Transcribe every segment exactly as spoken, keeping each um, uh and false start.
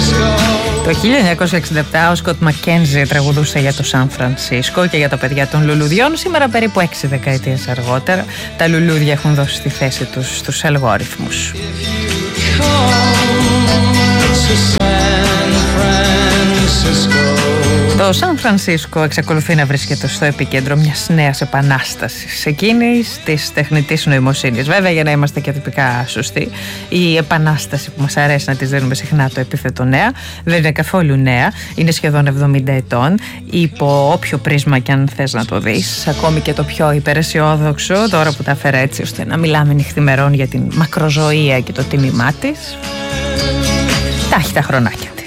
Το χίλια εννιακόσια εξήντα επτά ο Σκοτ Μακκένζι τραγουδούσε για το Σαν Φρανσίσκο και για τα παιδιά των λουλουδιών. Σήμερα, περίπου έξι δεκαετίες αργότερα, τα λουλούδια έχουν δώσει τη θέση τους στους αλγόριθμους. Το Σαν Φρανσίσκο εξακολουθεί να βρίσκεται στο επίκεντρο μιας νέας επανάστασης, εκείνης της τεχνητής νοημοσύνης. Βέβαια, για να είμαστε και τυπικά σωστοί, η επανάσταση που μας αρέσει να της δίνουμε συχνά το επίθετο νέα δεν είναι καθόλου νέα, είναι σχεδόν εβδομήντα ετών. Υπό όποιο πρίσμα και αν θες να το δεις, ακόμη και το πιο υπεραισιόδοξο, τώρα που τα έφερα έτσι ώστε να μιλάμε νυχθημερών για την μακροζωία και το τίμημά της, τα έχει τα χρονάκια της.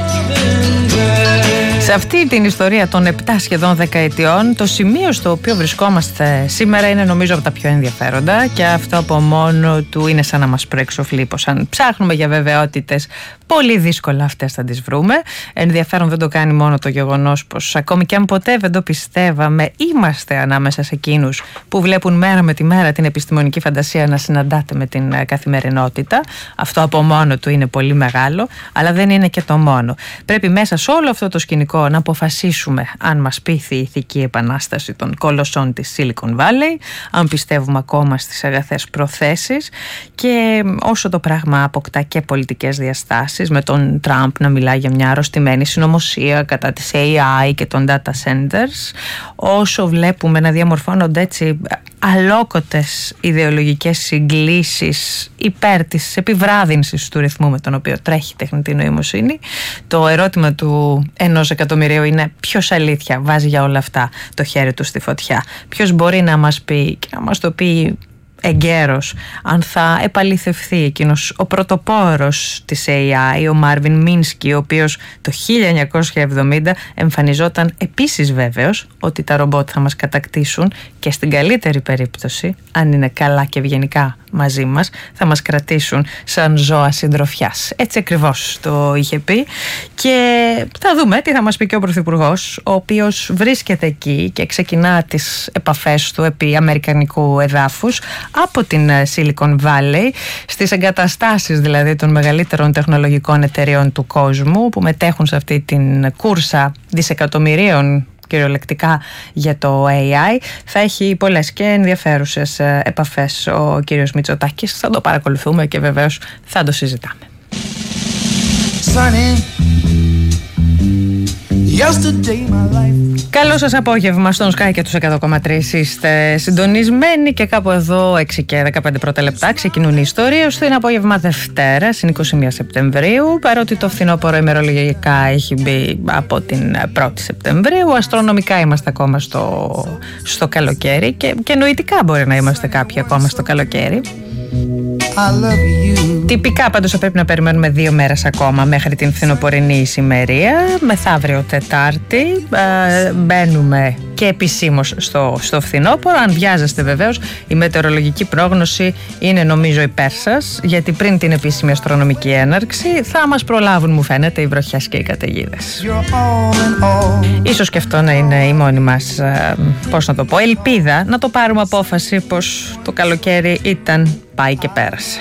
Σε αυτή την ιστορία των επτά σχεδόν δεκαετιών, το σημείο στο οποίο βρισκόμαστε σήμερα είναι νομίζω από τα πιο ενδιαφέροντα και αυτό από μόνο του είναι σαν να μας προεξοφλεί πως αν ψάχνουμε για βεβαιότητες, πολύ δύσκολα αυτές θα τις βρούμε. Ενδιαφέρον δεν το κάνει μόνο το γεγονός πως ακόμη και αν ποτέ δεν το πιστεύαμε, είμαστε ανάμεσα σε εκείνους που βλέπουν μέρα με τη μέρα την επιστημονική φαντασία να συναντάται με την καθημερινότητα. Αυτό από μόνο του είναι πολύ μεγάλο, αλλά δεν είναι και το μόνο. Πρέπει μέσα σε όλο αυτό το σκηνικό να αποφασίσουμε αν μας πείθει η ηθική επανάσταση των κολοσσών της Silicon Valley, αν πιστεύουμε ακόμα στις αγαθές προθέσεις, και όσο το πράγμα αποκτά και πολιτικές διαστάσεις, με τον Τραμπ να μιλάει για μια αρρωστημένη συνωμοσία κατά της έι άι και των data centers, όσο βλέπουμε να διαμορφώνονται έτσι αλόκοτες ιδεολογικές συγκλήσεις υπέρ της επιβράδυνσης του ρυθμού με τον οποίο τρέχει η τεχνητή νοημοσύνη, το ερώτημα του ενός εκατομμυρίου είναι ποιος αλήθεια βάζει για όλα αυτά το χέρι του στη φωτιά, ποιος μπορεί να μας πει και να μας το πει εγκαίρος αν θα επαληθευθεί εκείνος ο πρωτοπόρος της έι άι, ο Μάρβιν Μίνσκι, ο οποίος το χίλια εννιακόσια εβδομήντα εμφανιζόταν επίσης βέβαιος ότι τα ρομπότ θα μας κατακτήσουν και στην καλύτερη περίπτωση, αν είναι καλά και ευγενικά μαζί μας, θα μας κρατήσουν σαν ζώα συντροφιάς. Έτσι ακριβώς το είχε πει και θα δούμε τι θα μας πει και ο Πρωθυπουργός, ο οποίος βρίσκεται εκεί και ξεκινά τις επαφές του επί αμερικανικού εδάφους από την Silicon Valley, στις εγκαταστάσεις δηλαδή των μεγαλύτερων τεχνολογικών εταιρεών του κόσμου που μετέχουν σε αυτή την κούρσα δισεκατομμυρίων κυριολεκτικά για το έι άι. Θα έχει πολλές και ενδιαφέρουσες επαφές ο κύριος Μητσοτάκης. Θα το παρακολουθούμε και βεβαίως θα το συζητάμε. Sunny. Καλό σας απόγευμα στον Sky και τους εκατό κόμμα τρία. Είστε συντονισμένοι και κάπου εδώ έξι και δεκαπέντε πρώτα λεπτά ξεκινούν οι ιστορίες του. Είναι απόγευμα Δευτέρα, είναι είκοσι μία Σεπτεμβρίου. Παρότι το φθινόπωρο ημερολογικά έχει μπει από την πρώτη Σεπτεμβρίου, αστρονομικά είμαστε ακόμα στο, στο καλοκαίρι και, και νοητικά μπορεί να είμαστε κάποιοι ακόμα στο καλοκαίρι. Τυπικά πάντως θα πρέπει να περιμένουμε δύο μέρες ακόμα μέχρι την φθινοπορεινή ησημερία. Μεθαύριο Τετάρτη ε, μπαίνουμε και επισήμως στο, στο φθινόπωρο. Αν βιάζεστε βεβαίως, η μετεωρολογική πρόγνωση είναι νομίζω υπέρ σας, γιατί πριν την επίσημη αστρονομική έναρξη θα μας προλάβουν, μου φαίνεται, οι βροχές και οι καταιγίδες. Ίσως και αυτό να είναι η μόνη μας, ε, πώς να το πω, ελπίδα να το πάρουμε απόφαση πως το καλοκαίρι ήταν, πάει και πέρασε.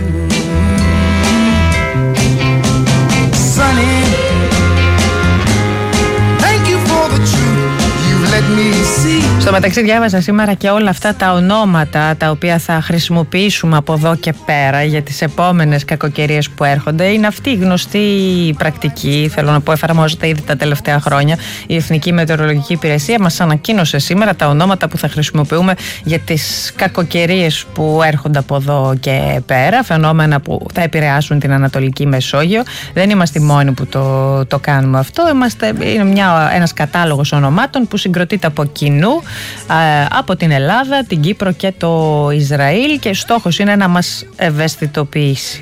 Στο μεταξύ διάβαζα σήμερα και όλα αυτά τα ονόματα τα οποία θα χρησιμοποιήσουμε από εδώ και πέρα για τις επόμενες κακοκαιρίες που έρχονται. Είναι αυτή η γνωστή πρακτική, θέλω να πω, εφαρμόζεται ήδη τα τελευταία χρόνια. Η Εθνική Μετεωρολογική Υπηρεσία μας ανακοίνωσε σήμερα τα ονόματα που θα χρησιμοποιούμε για τις κακοκαιρίες που έρχονται από εδώ και πέρα, φαινόμενα που θα επηρεάσουν την Ανατολική Μεσόγειο. Δεν είμαστε οι μόνοι που το, το κάνουμε αυτό. Είμαστε, είναι μια, ένας κατάλογος ονομάτων που συγκροτείται από κοινού από την Ελλάδα, την Κύπρο και το Ισραήλ και στόχος είναι να μας ευαισθητοποιήσει.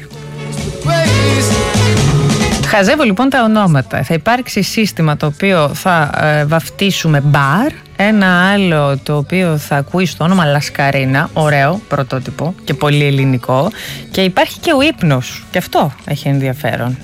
Χαζεύω λοιπόν τα ονόματα. Θα υπάρξει σύστημα το οποίο θα ε, βαφτίσουμε μπαρ, ένα άλλο το οποίο θα ακούει στο όνομα Λασκαρίνα, ωραίο πρωτότυπο και πολύ ελληνικό, και υπάρχει και ο ύπνος και αυτό έχει ενδιαφέρον.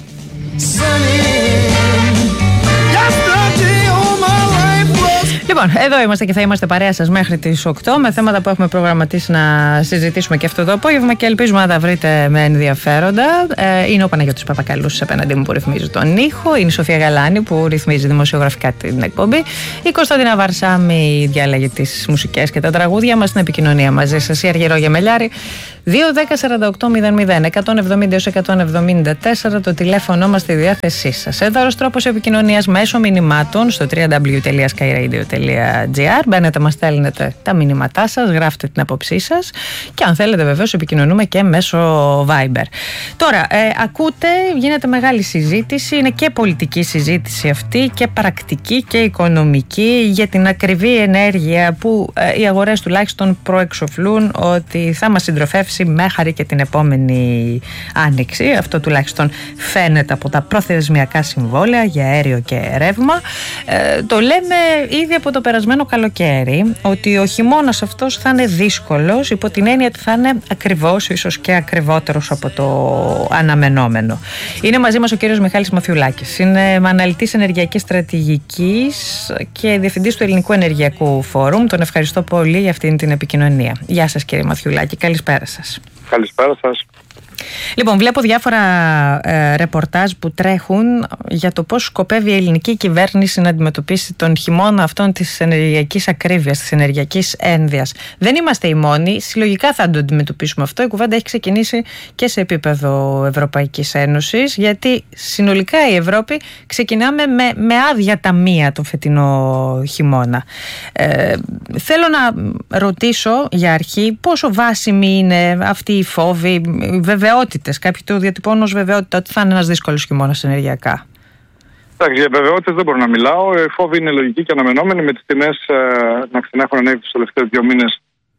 Λοιπόν, εδώ είμαστε και θα είμαστε παρέα σας μέχρι τις οκτώ με θέματα που έχουμε προγραμματίσει να συζητήσουμε και αυτό το απόγευμα και ελπίζουμε να τα βρείτε με ενδιαφέροντα. Ε, είναι ο Παναγιώτης Παπακαλούσης απέναντί μου που ρυθμίζει τον ήχο, είναι η Σοφία Γαλάνη που ρυθμίζει δημοσιογραφικά την εκπομπή, η Κωνσταντίνα Βαρσάμι διάλεγε τις μουσικές και τα τραγούδια μας, στην επικοινωνία μαζί σας η Αργυρό Γεμελιάρη. δύο δέκα σαράντα οκτώ μηδέν μηδέν εκατόν εβδομήντα έως εκατόν εβδομήντα τέσσερα το τηλέφωνο μας στη διάθεσή σας. Έδωρος τρόπος επικοινωνίας μέσω μηνυμάτων στο double-u double-u double-u τελεία sky radio τελεία gr. Μπαίνετε, μας στέλνετε τα μηνύματά σας, γράφτε την άποψή σας και αν θέλετε βεβαίως επικοινωνούμε και μέσω Viber. Τώρα, ε, ακούτε, γίνεται μεγάλη συζήτηση, είναι και πολιτική συζήτηση αυτή και πρακτική και οικονομική για την ακριβή ενέργεια που ε, οι αγορές τουλάχιστον προεξοφλούν ότι θα μας συντροφεύσει μέχρι και την επόμενη άνοιξη. Αυτό τουλάχιστον φαίνεται από τα προθεσμιακά συμβόλαια για αέριο και ρεύμα. Ε, το λέμε ήδη από το περασμένο καλοκαίρι ότι ο χειμώνας αυτός θα είναι δύσκολος, υπό την έννοια ότι θα είναι ακριβώς, ίσως και ακριβότερος από το αναμενόμενο. Είναι μαζί μας ο κύριος Μιχάλης Μαθιουλάκης. Είναι αναλυτής ενεργειακής στρατηγικής και διευθυντής του Ελληνικού Ενεργειακού Φόρουμ. Τον ευχαριστώ πολύ για αυτήν την επικοινωνία. Γεια σας κύριε Μαθιουλάκη, καλησπέρα σας. Καλησπέρα σας. Λοιπόν, βλέπω διάφορα ε, ρεπορτάζ που τρέχουν για το πώς σκοπεύει η ελληνική κυβέρνηση να αντιμετωπίσει τον χειμώνα αυτών της ενεργειακής ακρίβειας, της ενεργειακής ένδυας. Δεν είμαστε οι μόνοι, συλλογικά θα το αντιμετωπίσουμε αυτό. Η κουβέντα έχει ξεκινήσει και σε επίπεδο Ευρωπαϊκής Ένωσης, γιατί συνολικά η Ευρώπη ξεκινάμε με, με άδεια ταμεία το φετινό χειμώνα. Ε, θέλω να ρωτήσω για αρχή πόσο βάσιμοι είναι αυτοί οι φόβοι, βεβαιότητες. Κάποιοι το διατυπώνουν ως βεβαιότητα ότι θα είναι ένας δύσκολος χειμώνας ενεργειακά. Εντάξει, για βεβαιότητες δεν μπορώ να μιλάω. Οι φόβοι είναι λογικοί και αναμενόμενοι, με τις τιμές ε, να ξανά έχουν ανέβει τους τελευταίους δύο μήνες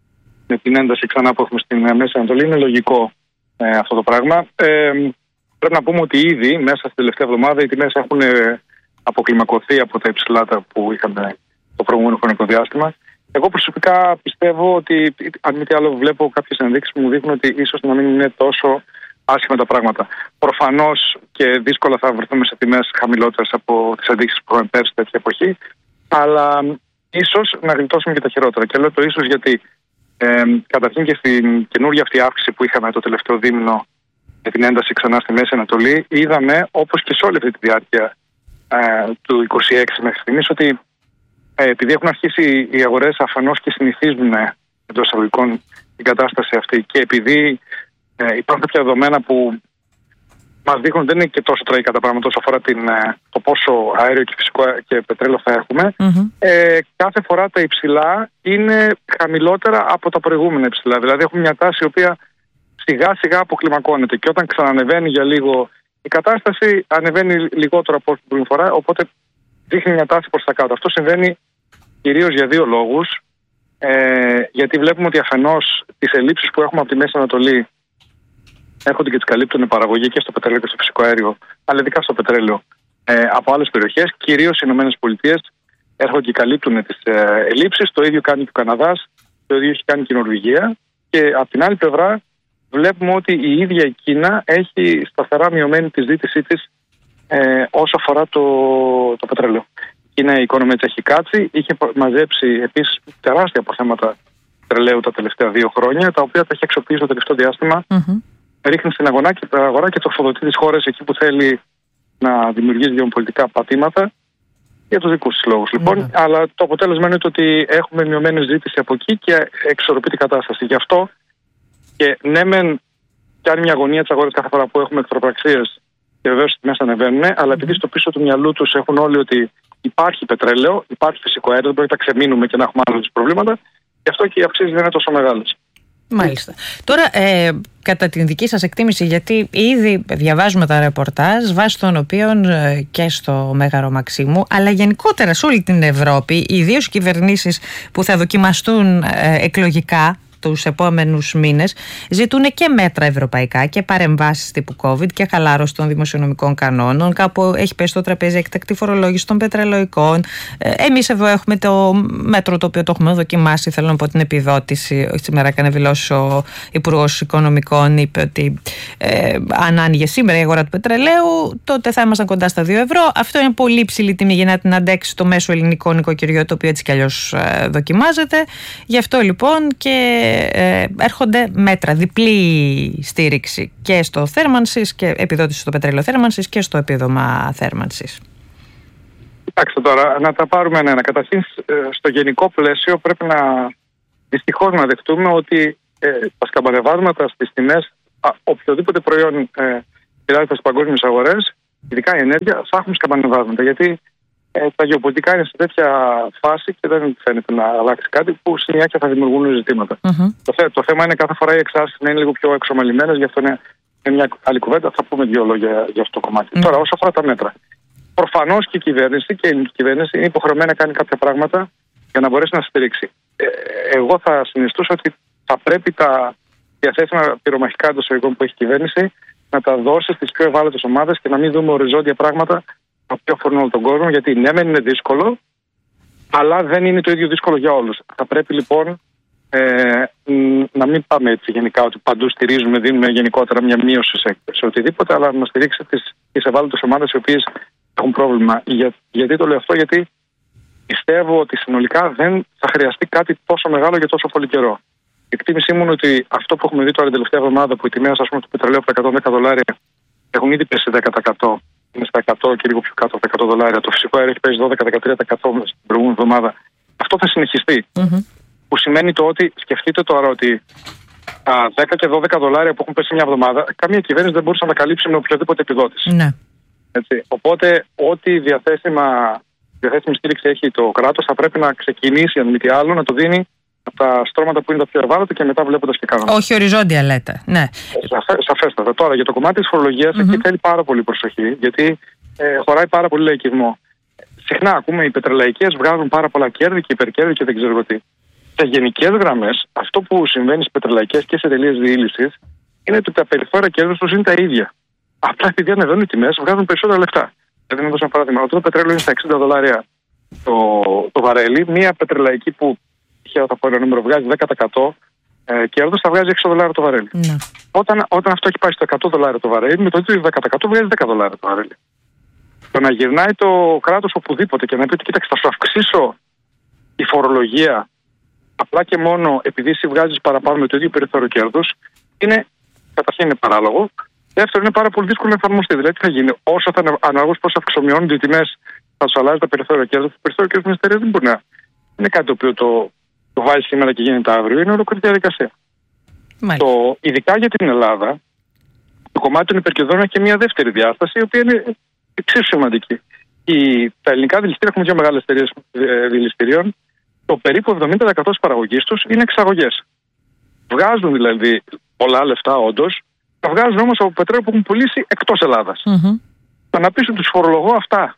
με την ένταση ξανά που έχουμε στην Μέση Ανατολή. Είναι λογικό ε, αυτό το πράγμα. Ε, πρέπει να πούμε ότι ήδη μέσα στην τελευταία εβδομάδα οι τιμές έχουν ε, αποκλιμακωθεί από τα υψηλά που είχαμε το προηγούμενο χρονικό διάστημα. Εγώ προσωπικά πιστεύω ότι, αν μη τι άλλο, βλέπω κάποιες ενδείξεις που μου δείχνουν ότι ίσως να μην είναι τόσο άσχημα τα πράγματα. Προφανώς και δύσκολα θα βρεθούμε σε τιμές χαμηλότερες από τις ενδείξεις που είχαμε πέρσι τέτοια εποχή, αλλά ίσως να γλιτώσουμε και τα χειρότερα. Και λέω το ίσως γιατί ε, καταρχήν και στην καινούργια αυτή αύξηση που είχαμε το τελευταίο δίμηνο με την ένταση ξανά στη Μέση Ανατολή, είδαμε, όπως και σε όλη αυτή τη διάρκεια ε, του είκοσι έξι μέχρι στιγμής, ότι Ε, επειδή έχουν αρχίσει οι αγορές αφενός και συνηθίζουν εντός εισαγωγικών την κατάσταση αυτή και επειδή ε, υπάρχουν κάποια δεδομένα που μας δείχνουν ότι δεν είναι και τόσο τραγικά τα πράγματα όσο αφορά την, ε, το πόσο αέριο και φυσικό και πετρέλαιο θα έχουμε, mm-hmm. ε, κάθε φορά τα υψηλά είναι χαμηλότερα από τα προηγούμενα υψηλά. Δηλαδή έχουμε μια τάση η οποία σιγά σιγά αποκλιμακώνεται και όταν ξανανεβαίνει για λίγο η κατάσταση ανεβαίνει λιγότερο από την προηγούμενη φορά, οπότε δείχνει μια τάση προς τα κάτω. Αυτό συμβαίνει κυρίως για δύο λόγους. Ε, γιατί βλέπουμε ότι αφενός τις ελλείψεις που έχουμε από τη Μέση Ανατολή έρχονται και τις καλύπτουν η παραγωγή και στο πετρέλαιο και στο φυσικό αέριο, αλλά ειδικά στο πετρέλαιο ε, από άλλες περιοχές. Κυρίως οι Ηνωμένες Πολιτείες έρχονται και καλύπτουν τις ε, ελλείψεις. Το ίδιο κάνει και ο Καναδάς, το ίδιο έχει κάνει και η Νορβηγία. Και από την άλλη πλευρά βλέπουμε ότι η ίδια η Κίνα έχει σταθερά μειωμένη τη ζήτησή της Ε, όσο αφορά το, το πετρέλαιο. Είναι η οικονομία της έχει κάτσει, είχε μαζέψει επίσης τεράστια αποθέματα πετρελαίου τα τελευταία δύο χρόνια, τα οποία τα έχει αξιοποιήσει το τελευταίο διάστημα. Mm-hmm. Ρίχνει στην αγορά και, αγορά και τροφοδοτεί τις χώρες εκεί που θέλει να δημιουργήσει γεωπολιτικά πατήματα για τους δικούς της λόγους. Mm-hmm. Λοιπόν, αλλά το αποτέλεσμα είναι ότι έχουμε μειωμένη ζήτηση από εκεί και εξορροπεί την κατάσταση. Γι' αυτό και ναι, μεν κάνει μια αγωνία της αγοράς κάθε φορά που έχουμε εχθροπραξίες. Και βεβαίως οι τιμές ανεβαίνουν, αλλά επειδή στο πίσω του μυαλού τους έχουν όλοι ότι υπάρχει πετρέλαιο, υπάρχει φυσικό αέριο, δεν μπορεί να ξεμείνουμε και να έχουμε άλλα προβλήματα, γι' αυτό και οι αυξήσεις δεν είναι τόσο μεγάλες. Μάλιστα. Τώρα, ε, κατά την δική σας εκτίμηση, γιατί ήδη διαβάζουμε τα ρεπορτάζ βάσει των οποίων ε, και στο Μέγαρο Μαξίμου, αλλά γενικότερα σε όλη την Ευρώπη, ιδίως οι κυβερνήσεις που θα δοκιμαστούν ε, εκλογικά τους επόμενους μήνες ζητούν και μέτρα ευρωπαϊκά και παρεμβάσεις τύπου COVID και χαλάρωση των δημοσιονομικών κανόνων. Κάπου έχει πέσει στο τραπέζι εκτακτή φορολόγηση των πετρελαϊκών. Εμείς εδώ έχουμε το μέτρο το οποίο το έχουμε δοκιμάσει. Θέλω να πω την επιδότηση. Σήμερα έκανε δηλώσει ο Υπουργός Οικονομικών, είπε ότι ε, αν άνοιγε σήμερα η αγορά του πετρελαίου, τότε θα ήμασταν κοντά στα δύο ευρώ. Αυτό είναι πολύ ψηλή τιμή για να την αντέξει το μέσο ελληνικό νοικοκυριό, το οποίο έτσι κι αλλιώς ε, δοκιμάζεται. Γι' αυτό λοιπόν και ε, έρχονται μέτρα, διπλή στήριξη και στο θέρμανσης και επιδότηση στο πετρέλαιο θέρμανσης και στο επίδομα θέρμανσης. Κοιτάξτε τώρα, να τα πάρουμε ένα-ένα. Καταρχήν, στο γενικό πλαίσιο πρέπει να δυστυχώς να δεχτούμε ότι ε, τα σκαμπανεβάσματα στις τιμές οποιοδήποτε προϊόν ε, πειράζεται στις παγκόσμιες αγορές, ειδικά η ενέργεια, θα έχουν σκαμπανεβάσματα. Γιατί ε, τα γεωπολιτικά είναι σε τέτοια φάση και δεν φαίνεται να αλλάξει κάτι που συνέχεια θα δημιουργούν ζητήματα. Mm-hmm. Το, θέ, το θέμα είναι κάθε φορά οι εξάρτησεις να είναι λίγο πιο εξομαλυμένες, γι' αυτό είναι, είναι μια άλλη κουβέντα. Θα πούμε δύο λόγια για αυτό το κομμάτι. Mm-hmm. Τώρα, όσο αφορά τα μέτρα. Προφανώς και η κυβέρνηση και η ελληνική κυβέρνηση είναι υποχρεωμένη να κάνει κάποια πράγματα για να μπορέσει να στηρίξει. Ε, εγώ θα συνιστούσα ότι θα πρέπει τα διαθέσιμα πυρομαχικά των εισαγωγικών που έχει η κυβέρνηση να τα δώσει στις πιο ευάλωτες ομάδες και να μην δούμε οριζόντια πράγματα τα οποία αφορούν όλο τον κόσμο. Γιατί ναι, μεν είναι δύσκολο, αλλά δεν είναι το ίδιο δύσκολο για όλους. Θα πρέπει λοιπόν ε, να μην πάμε έτσι γενικά ότι παντού στηρίζουμε, δίνουμε γενικότερα μια μείωση σε, σε οτιδήποτε, αλλά να στηρίξει τις, τις ευάλωτες ομάδες οι οποίες έχουν πρόβλημα. Για, γιατί το λέω αυτό, γιατί πιστεύω ότι συνολικά δεν θα χρειαστεί κάτι τόσο μεγάλο για τόσο πολύ καιρό. Η εκτίμησή μου είναι ότι αυτό που έχουμε δει τώρα την τελευταία εβδομάδα, που οι τιμές ας πούμε, του πετρελαίου από τα εκατόν δέκα δολάρια έχουν ήδη πέσει δέκα τοις εκατό, είναι στα εκατό και λίγο πιο κάτω από τα εκατό δολάρια. Το φυσικό αέριο έχει πέσει δώδεκα με δεκατρία τοις εκατό την προηγούμενη εβδομάδα. Αυτό θα συνεχιστεί. Mm-hmm. Που σημαίνει το ότι σκεφτείτε τώρα ότι τα δέκα και δώδεκα δολάρια που έχουν πέσει μια εβδομάδα, καμία κυβέρνηση δεν μπορούσε να τα καλύψει με οποιοδήποτε επιδότηση. Mm-hmm. Έτσι. Οπότε, ό,τι διαθέσιμα, διαθέσιμη στήριξη έχει το κράτος, θα πρέπει να ξεκινήσει, αν μη τι άλλο, να το δίνει από τα στρώματα που είναι τα πιο ευάλωτα και μετά βλέποντας και κάνοντας. Όχι οριζόντια, λέτε. Ναι. Σαφέ, σαφέστατα. Τώρα, για το κομμάτι της φορολογίας, mm-hmm. εκεί θέλει πάρα πολύ προσοχή, γιατί ε, χωράει πάρα πολύ λαϊκισμό. Συχνά ακούμε οι πετρελαϊκές βγάζουν πάρα πολλά κέρδη και υπερκέρδη και δεν ξέρω τι. Σε γενικές γραμμές, αυτό που συμβαίνει στις πετρελαϊκές και σε εταιρείες διήλυσης είναι ότι τα περιθώρια κέρδους τους είναι τα ίδια. Απλά επειδή ανεβαίνουν οι τιμές, βγάζουν περισσότερα λεφτά. Δηλαδή, να δώσω ένα παράδειγμα. Όταν το πετρέλαιο είναι στα εξήντα δολάρια το, το βαρέλι, μία πετρελαϊκή που τυχαία θα πω ένα νούμερο βγάζει δέκα τοις εκατό ε, κέρδος, θα βγάζει έξι δολάρια το βαρέλι. Ναι. Όταν, όταν αυτό έχει πάει στο εκατό δολάρια το βαρέλι, με το ίδιο δέκα τοις εκατό βγάζει δέκα δολάρια το βαρέλι. Το να γυρνάει το κράτος οπουδήποτε και να πει ότι κοίταξε, θα σου αυξήσω τη φορολογία απλά και μόνο επειδή εσύ βγάζεις παραπάνω με το ίδιο περιθώριο κέρδους, είναι καταρχήν είναι παράλογο. Δεύτερον, είναι πάρα πολύ δύσκολο να εφαρμοστεί. Δηλαδή, τι θα γίνει, όσο θα αναλόγως πώς αυξομειώνονται οι τιμές, θα σου αλλάζει τα περιθώρια κέρδους. Το περιθώριο κέρδους της εταιρείας δεν μπορεί να είναι κάτι το οποίο το, το βάζει σήμερα και γίνεται αύριο. Είναι ολόκληρη διαδικασία. Το, ειδικά για την Ελλάδα, το κομμάτι των υπερκερδών έχει και μια δεύτερη διάσταση, η οποία είναι εξίσου σημαντική. Η, τα ελληνικά δηληστήρια, έχουμε δύο μεγάλες εταιρείες δηληστηρίων. Το περίπου εβδομήντα τοις εκατό της παραγωγής τους είναι εξαγωγές. Βγάζουν δηλαδή πολλά λεφτά όντως. Τα βγάζουν όμως από πετρέλαιο που έχουν πουλήσει εκτός Ελλάδας. Mm-hmm. Το να πεις ότι τους φορολογώ αυτά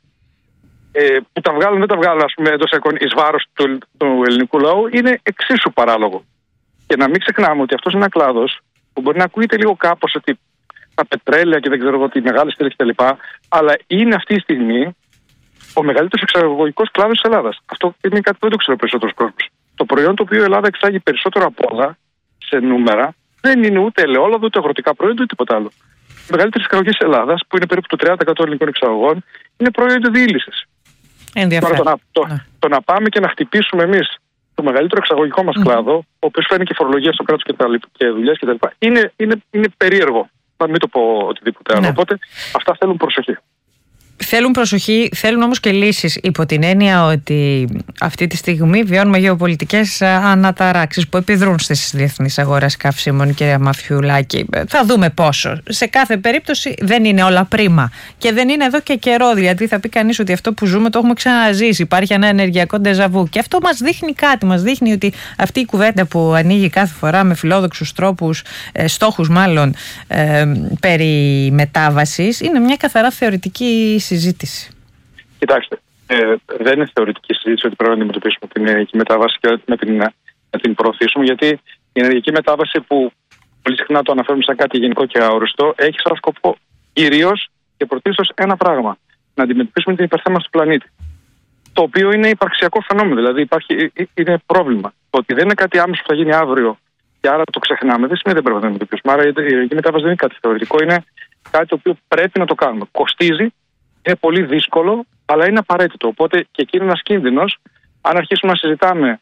ε, που τα βγάλουν, δεν τα βγάλουν ας πούμε εντός εις βάρος του, του ελληνικού λαού, είναι εξίσου παράλογο. Και να μην ξεχνάμε ότι αυτός είναι ένα κλάδος που μπορεί να ακούγεται λίγο κάπως ότι τα πετρέλαια και δεν ξέρω εγώ τι μεγάλη στήριξη κτλ. Αλλά είναι αυτή τη στιγμή ο μεγαλύτερος εξαγωγικός κλάδος της Ελλάδας. Αυτό είναι κάτι που δεν το ξέρω περισσότερος κόσμος. Το προϊόν το οποίο η Ελλάδα εξάγει περισσότερο από όλα σε νούμερα δεν είναι ούτε ελαιόλαδο, ούτε αγροτικά προϊόντα, ούτε τίποτα άλλο. Οι μεγαλύτερες εξαγωγές της Ελλάδας, που είναι περίπου το τριάντα τοις εκατό ελληνικών εξαγωγών, είναι προϊόντα διήλυσης. Ενδιαφέρον. Τώρα, το, το, ναι. το να πάμε και να χτυπήσουμε εμείς το μεγαλύτερο εξαγωγικό μας mm. κλάδο, ο οποίος φέρνει και φορολογία στο κράτος και, και δουλειές κτλ., είναι, είναι, είναι περίεργο. Να μην το πω οτιδήποτε άλλο. Ναι. Οπότε αυτά θέλουν προσοχή. Θέλουν προσοχή, θέλουν όμως και λύσεις, υπό την έννοια ότι αυτή τη στιγμή βιώνουμε γεωπολιτικές αναταράξεις που επιδρούν στις διεθνείς αγορές καυσίμων, κυρία Μαφιουλάκη. Θα δούμε πόσο. Σε κάθε περίπτωση δεν είναι όλα πρίμα και δεν είναι εδώ και καιρό. Δηλαδή θα πει κανείς ότι αυτό που ζούμε το έχουμε ξαναζήσει. Υπάρχει ένα ενεργειακό ντεζαβού και αυτό μας δείχνει κάτι. Μας δείχνει ότι αυτή η κουβέντα που ανοίγει κάθε φορά με φιλόδοξους τρόπους, ε, στόχους μάλλον ε, περί μετάβασης, είναι μια καθαρά θεωρητική συζήτηση. Κοιτάξτε, ε, δεν είναι θεωρητική συζήτηση ότι πρέπει να αντιμετωπίσουμε την ενεργειακή μετάβαση και να την, να την προωθήσουμε, γιατί Η ενεργειακή μετάβαση, που πολύ συχνά το αναφέρουμε σαν κάτι γενικό και αόριστο, έχει σαν σκοπό κυρίως και πρωτίστως ένα πράγμα: να αντιμετωπίσουμε την υπερθέρμανση του πλανήτη. Το οποίο είναι υπαρξιακό φαινόμενο, δηλαδή υπάρχει, είναι πρόβλημα. Το ότι δεν είναι κάτι άμεσο που θα γίνει αύριο και άρα το ξεχνάμε, δεν σημαίνει ότι δεν πρέπει να το αντιμετωπίσουμε. Άρα η ενεργειακή μετάβαση δεν είναι κάτι θεωρητικό, είναι κάτι το οποίο πρέπει να το κάνουμε. Κοστίζει, είναι πολύ δύσκολο, αλλά είναι απαραίτητο. Οπότε και εκεί είναι ένας κίνδυνος, αν αρχίσουμε να συζητάμε.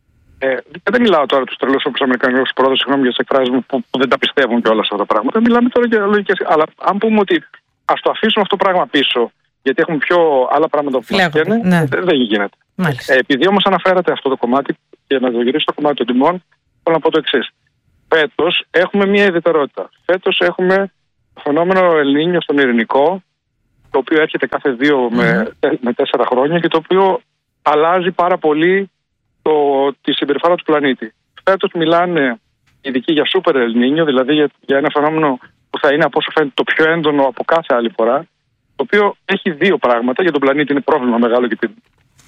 Ε, δεν μιλάω τώρα του τρελού όπως Αμερικανικού πρόεδρου, συγγνώμη για τις εκφράσεις μου, που, που δεν τα πιστεύουν και όλα αυτά τα πράγματα. Μιλάμε τώρα για λογικές. Αλλά αν πούμε ότι ας το αφήσουμε αυτό το πράγμα πίσω, γιατί έχουμε πιο άλλα πράγματα που μας φτιάχνουν, ναι. δεν, δεν γίνεται. Ε, επειδή όμως αναφέρατε αυτό το κομμάτι, και να το γυρίσω στο κομμάτι των τιμών, θέλω να πω το εξής. Φέτος έχουμε μια ιδιαιτερότητα. Φέτος έχουμε το φαινόμενο Ελνίνιο στον Ειρηνικό, το οποίο έρχεται κάθε δύο mm. με, με τέσσερα χρόνια και το οποίο αλλάζει πάρα πολύ το, τη συμπεριφορά του πλανήτη. Φέτος μιλάνε ειδικοί για σούπερ Ελνίνιο, δηλαδή για, για ένα φαινόμενο που θα είναι από όσο φαίνεται το πιο έντονο από κάθε άλλη φορά, το οποίο έχει δύο πράγματα. Για τον πλανήτη είναι πρόβλημα μεγάλο για, την,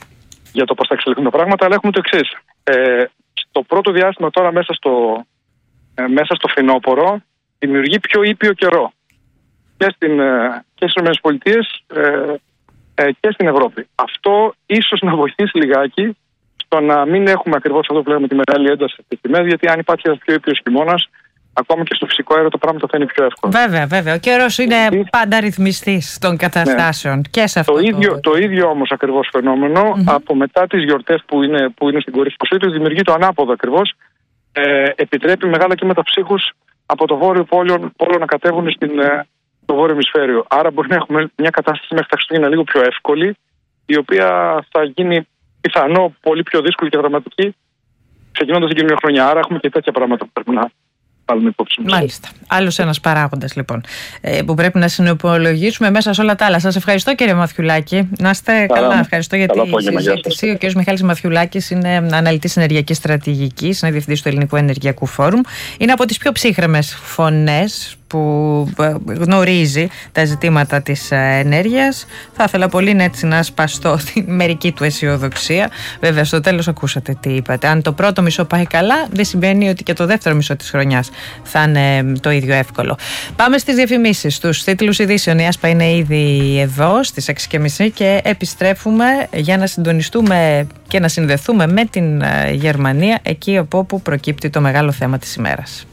για το πώς θα εξελιχθούν τα πράγματα, αλλά έχουμε το εξής. Ε, στο πρώτο διάστημα τώρα μέσα στο, ε, μέσα στο φθινόπωρο δημιουργεί πιο ήπιο καιρό και, στην, ε, και στις ΗΠΑ ε, ε, και στην Ευρώπη. Αυτό ίσως να βοηθήσει λιγάκι στο να μην έχουμε ακριβώς αυτό που λέμε τη μεγάλη ένταση στις τιμές, γιατί αν υπάρχει ένας πιο ήπιος χειμώνας, ακόμα και στο φυσικό αέριο το πράγμα θα είναι πιο εύκολο. Βέβαια, βέβαια. Ο καιρός είναι πάντα ρυθμιστής των καταστάσεων, ναι. Και σε αυτό το, το... ίδιο, το ίδιο όμως ακριβώς φαινόμενο mm-hmm. από μετά τις γιορτές που είναι, που είναι στην κορυφή του δημιουργεί το ανάποδο ακριβώς. Ε, επιτρέπει μεγάλα κύματα ψύχους από το βόρειο πόλο, πόλο να κατέβουν στην, ε, στο βόρειο ημισφαίριο. Άρα μπορεί να έχουμε μια κατάσταση μέχρι τα Χριστούγεννα λίγο πιο εύκολη, η οποία θα γίνει πιθανό πολύ πιο δύσκολη και δραματική ξεκινώντας την καινούργια χρονιά. Άρα έχουμε και τέτοια πράγματα που πρέπει να βάλουμε υπόψη μας. Μάλιστα. Άλλος ένας παράγοντας λοιπόν που πρέπει να συνυπολογίσουμε μέσα σε όλα τα άλλα. Σας ευχαριστώ κύριε Μαθιουλάκη. Να είστε καλά. καλά. Ευχαριστώ για τη συζήτηση. Ο κύριος Μιχάλης Μαθιουλάκης είναι αναλυτής ενεργειακής στρατηγικής, είναι διευθυντής του Ελληνικού Ενεργειακού Φόρουμ. Είναι από τις πιο ψύχρεμες φωνές που γνωρίζει τα ζητήματα της ενέργειας. Θα ήθελα πολύ έτσι να σπαστώ την μερική του αισιοδοξία. Βέβαια στο τέλος ακούσατε τι είπατε. Αν το πρώτο μισό πάει καλά, δεν σημαίνει ότι και το δεύτερο μισό της χρονιάς θα είναι το ίδιο εύκολο. Πάμε στις διαφημίσεις, στους τίτλους ειδήσεων. Η Άσπα είναι ήδη εδώ στις έξι και μισή και επιστρέφουμε για να συντονιστούμε και να συνδεθούμε με την Γερμανία, εκεί από όπου προκύπτει το μεγάλο θέμα της ημέρας.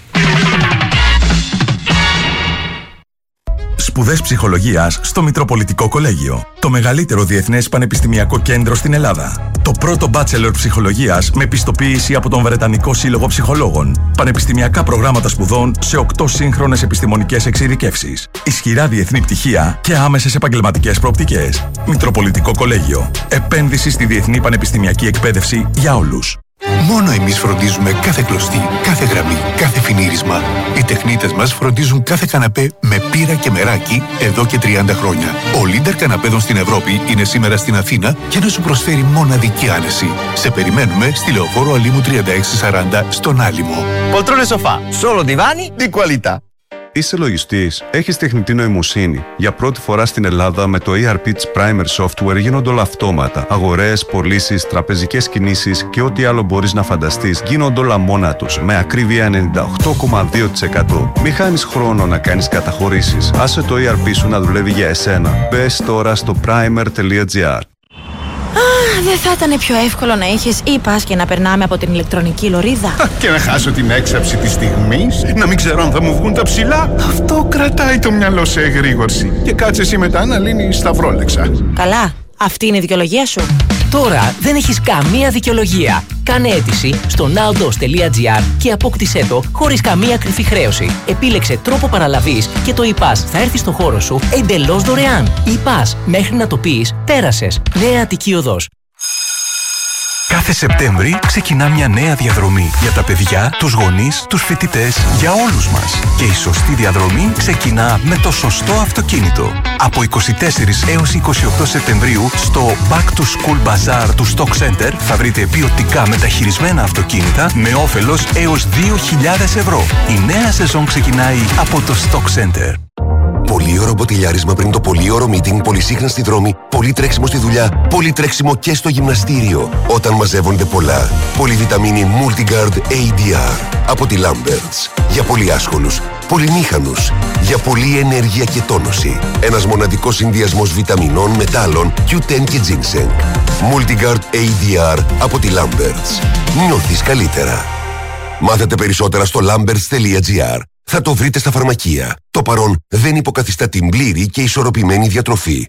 Σπουδές ψυχολογίας στο Μητροπολιτικό Κολέγιο. Το μεγαλύτερο διεθνές πανεπιστημιακό κέντρο στην Ελλάδα. Το πρώτο bachelor ψυχολογίας με πιστοποίηση από τον Βρετανικό Σύλλογο Ψυχολόγων. Πανεπιστημιακά προγράμματα σπουδών σε οκτώ σύγχρονες επιστημονικές εξειδικεύσεις. Ισχυρά διεθνή πτυχία και άμεσες επαγγελματικές προοπτικές. Μητροπολιτικό Κολέγιο. Επένδυση στη διεθνή πανεπιστημιακή εκπαίδευση για όλους. Μόνο εμείς φροντίζουμε κάθε κλωστή, κάθε γραμμή, κάθε φινίρισμα. Οι τεχνίτες μας φροντίζουν κάθε καναπέ με πύρα και μεράκι εδώ και τριάντα χρόνια. Ο leader καναπέδων στην Ευρώπη είναι σήμερα στην Αθήνα για να σου προσφέρει μοναδική άνεση. Σε περιμένουμε στη Λεωφόρο Αλήμου τριάντα έξι σαράντα στον Άλυμο. Poltrone sofà, solo divani di qualità. Είσαι λογιστής, έχεις τεχνητή νοημοσύνη. Για πρώτη φορά στην Ελλάδα με το ι αρ πι της Primer Software γίνονται όλα αυτόματα. Αγορές, πωλήσεις, τραπεζικές κινήσεις και ό,τι άλλο μπορείς να φανταστείς γίνονται όλα μόνα τους με ακρίβεια ενενήντα οκτώ κόμμα δύο τοις εκατό. Μη χάνεις χρόνο να κάνεις καταχωρήσεις. Άσε το ι αρ πι σου να δουλεύει για εσένα. Μπες τώρα στο primer τελεία gr. Δεν θα ήταν πιο εύκολο να είχες e-pass και να περνάμε από την ηλεκτρονική λωρίδα? Και να χάσω την έξαψη της στιγμής, να μην ξέρω αν θα μου βγουν τα ψηλά. Αυτό κρατάει το μυαλό σε εγρήγορση. Και κάτσε εσύ μετά να λύνεις σταυρόλεξα. Καλά, αυτή είναι η δικαιολογία σου. Τώρα δεν έχεις καμία δικαιολογία. Κάνε αίτηση στο nowdos τελεία gr και απόκτησέ το χωρίς καμία κρυφή χρέωση. Επίλεξε τρόπο παραλαβής και το e-pass θα έρθει στο χώρο σου εντελώς δωρεάν. e-pass, μέχρι να το πεις, πέρασες. Νέα Αττική Οδός. Κάθε Σεπτέμβρη ξεκινά μια νέα διαδρομή για τα παιδιά, τους γονείς, τους φοιτητές, για όλους μας. Και η σωστή διαδρομή ξεκινά με το σωστό αυτοκίνητο. Από είκοσι τέσσερις έως είκοσι οκτώ Σεπτεμβρίου στο Back to School Bazaar του Stock Center θα βρείτε ποιοτικά μεταχειρισμένα αυτοκίνητα με όφελος έως δύο χιλιάδες ευρώ. Η νέα σεζόν ξεκινάει από το Stock Center. Πολύωρο μποτιλιάρισμα πριν το πολύωρο meeting, πολυσύχνα στη δρόμη, πολύ τρέξιμο στη δουλειά, πολύ τρέξιμο και στο γυμναστήριο. Όταν μαζεύονται πολλά. Πολυβιταμίνη Multigard έι ντι αρ από τη Lamberts. Για πολύ άσχολους, πολυμήχανους, για πολλή ενέργεια και τόνωση. Ένας μοναδικός συνδυασμός βιταμινών, μετάλλων, κιου τεν και ginseng. Multigard έι ντι αρ από τη Lamberts. Νιώθεις καλύτερα. Μάθετε περισσότερα στο lamberts τελεία gr. Θα το βρείτε στα φαρμακεία. Το παρόν δεν υποκαθιστά την πλήρη και ισορροπημένη διατροφή.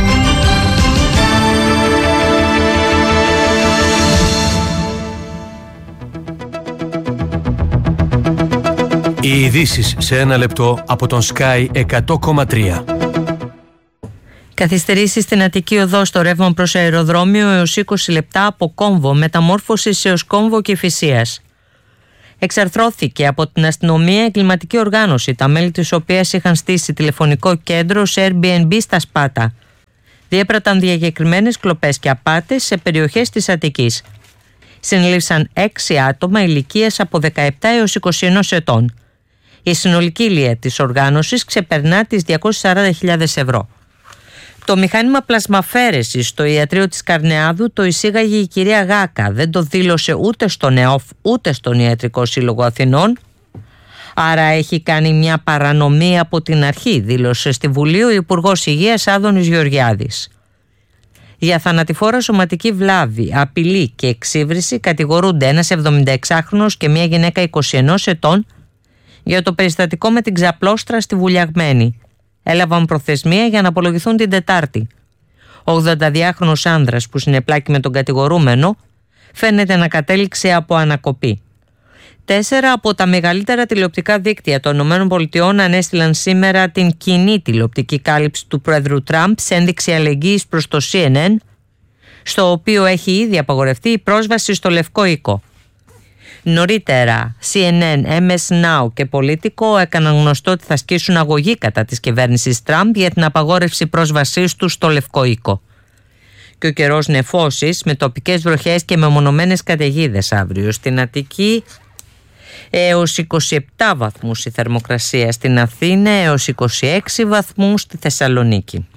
Οι ειδήσεις σε ένα λεπτό από τον Sky εκατό κόμμα τρία. Καθυστερήσεις στην Αττική Οδό στο ρεύμα προς αεροδρόμιο έως είκοσι λεπτά από Κόμβο, μεταμόρφωσης έως Κόμβο Κηφισίας. Εξαρθρώθηκε από την αστυνομία εγκληματική οργάνωση, τα μέλη της οποίας είχαν στήσει τηλεφωνικό κέντρο σε Airbnb στα Σπάτα. Διέπραταν διακεκριμένες κλοπές και απάτες σε περιοχές της Αττικής. Συνελήφθησαν έξι άτομα ηλικίας από δεκαεπτά έως είκοσι ένα ετών. Η συνολική ηλικία της οργάνωσης ξεπερνά τις διακόσιες σαράντα χιλιάδες ευρώ. Το μηχάνημα πλασμαφέρεσης στο ιατρείο της Καρνεάδου το εισήγαγε η κυρία Γάκα. Δεν το δήλωσε ούτε στον ΕΟΦ ούτε στον Ιατρικό Σύλλογο Αθηνών. Άρα έχει κάνει μια παρανομία από την αρχή, δήλωσε στη Βουλή ο Υπουργός Υγείας Άδωνης Γεωργιάδης. Για θανατηφόρα σωματική βλάβη, απειλή και εξύβριση κατηγορούνται ένας εβδομηνταεξάχρονος και μια γυναίκα είκοσι ένα ετών για το περιστατικό με την ξαπλώστρα στη Βουλιαγμένη. Έλαβαν προθεσμία για να απολογηθούν την Τετάρτη. Ο ογδονταδυάχρονος άνδρας που συνεπλάκη με τον κατηγορούμενο φαίνεται να κατέληξε από ανακοπή. Τέσσερα από τα μεγαλύτερα τηλεοπτικά δίκτυα των ΗΠΑ ανέστειλαν σήμερα την κοινή τηλεοπτική κάλυψη του πρόεδρου Τραμπ σε ένδειξη αλληλεγγύης προς το σι εν εν, στο οποίο έχει ήδη απαγορευτεί η πρόσβαση στο Λευκό Οίκο. Νωρίτερα, σι εν εν, εμ ες Now και Πολιτικό έκαναν γνωστό ότι θα ασκήσουν αγωγή κατά της κυβέρνησης Τραμπ για την απαγόρευση πρόσβασής του στο Λευκό Οίκο. Και ο καιρός νεφώσεις με τοπικές βροχές και μεμονωμένες καταιγίδες αύριο στην Αττική, έως είκοσι επτά βαθμούς η θερμοκρασία στην Αθήνα, έως είκοσι έξι βαθμούς στη Θεσσαλονίκη.